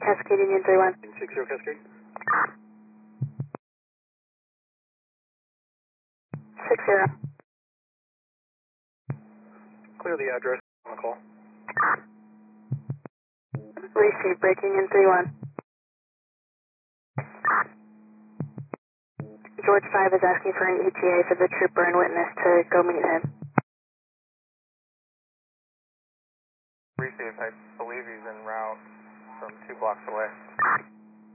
Cascade Union 31. 60 Cascade. 60. Clear the address on the call. Receive, breaking in 3-1. George 5 is asking for an ETA for the trooper and witness to go meet him. Receive, I believe he's en route from 2 blocks away.